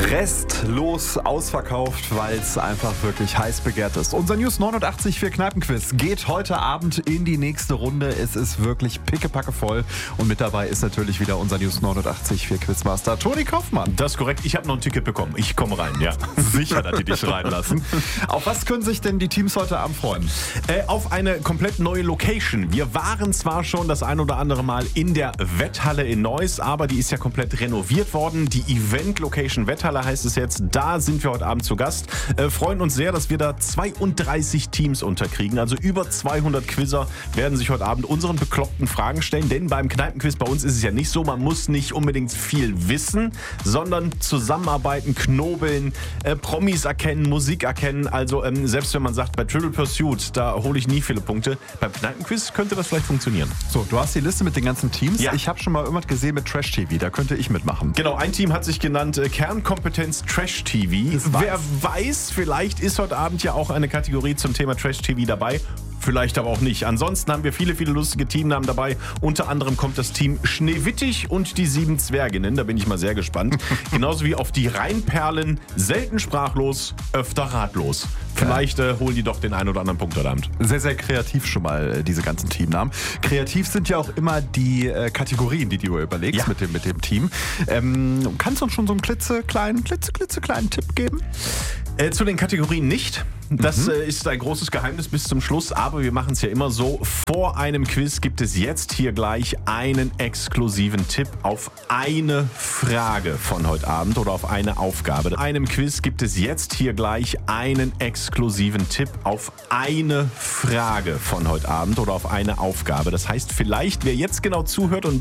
Restlos ausverkauft, weil es einfach wirklich heiß begehrt ist. Unser News 89 für Kneipenquiz geht heute Abend in die nächste Runde. Es ist wirklich pickepacke voll und mit dabei ist natürlich wieder unser News 89 für Quizmaster Toni Kaufmann. Das ist korrekt. Ich habe noch ein Ticket bekommen. Ich komme rein, ja. Sicher, dass die dich reinlassen. Auf was können sich denn die Teams heute Abend freuen? Auf eine komplett neue Location. Wir waren zwar schon das ein oder andere Mal in der Wetthalle in Neuss, aber die ist ja komplett renoviert worden. Die Event-Location Wetthalle heißt es jetzt. Da sind wir heute Abend zu Gast. Freuen uns sehr, dass wir da 32 Teams unterkriegen. Also über 200 Quizzer werden sich heute Abend unseren bekloppten Fragen stellen. Denn beim Kneipenquiz bei uns ist es ja nicht so, man muss nicht unbedingt viel wissen, sondern zusammenarbeiten, knobeln, Promis erkennen, Musik erkennen. Also selbst wenn man sagt, bei Trivial Pursuit, da hole ich nie viele Punkte. Beim Kneipenquiz könnte das vielleicht funktionieren. So, du hast die Liste mit den ganzen Teams. Ja. Ich habe schon mal irgendwas gesehen mit Trash TV. Da könnte ich mitmachen. Genau, ein Team hat sich genannt Kernkompetenz Trash TV. Wer weiß, vielleicht ist heute Abend ja auch eine Kategorie zum Thema Trash TV dabei. Vielleicht aber auch nicht. Ansonsten haben wir viele lustige Teamnamen dabei. Unter anderem kommt das Team Schneewittig und die 7 Zwerginnen. Da bin ich mal sehr gespannt. Genauso wie auf die Rheinperlen. Selten sprachlos, öfter ratlos. Vielleicht holen die doch den einen oder anderen Punkt heute Abend. Sehr, sehr kreativ schon mal, diese ganzen Teamnamen. Kreativ sind ja auch immer die Kategorien, die du überlegst mit dem Team. Kannst du uns schon so einen klitzekleinen Tipp geben? Zu den Kategorien nicht. Das ist ein großes Geheimnis bis zum Schluss, aber wir machen es ja immer so. Vor einem Quiz gibt es jetzt hier gleich einen exklusiven Tipp auf eine Frage von heute Abend oder auf eine Aufgabe. In einem Quiz gibt es jetzt hier gleich einen exklusiven Tipp auf eine Frage von heute Abend oder auf eine Aufgabe. Das heißt, vielleicht, wer jetzt genau zuhört und